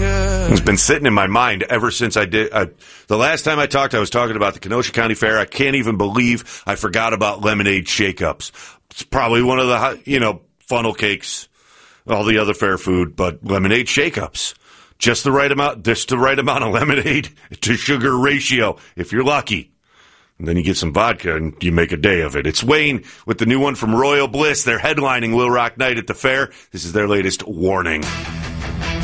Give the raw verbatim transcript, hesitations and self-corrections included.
vodka. It's been sitting in my mind ever since I did. Uh, the last time I talked, I was talking about the Kenosha County Fair. I can't even believe I forgot about lemonade shake-ups. It's probably one of the, you know, funnel cakes, all the other fair food, but lemonade shake-ups. Just the right amount, just the right amount of lemonade to sugar ratio, if you're lucky. And then you get some vodka and you make a day of it. It's Wayne with the new one from Royal Bliss. They're headlining Little Rock Night at the fair. This is their latest Warning.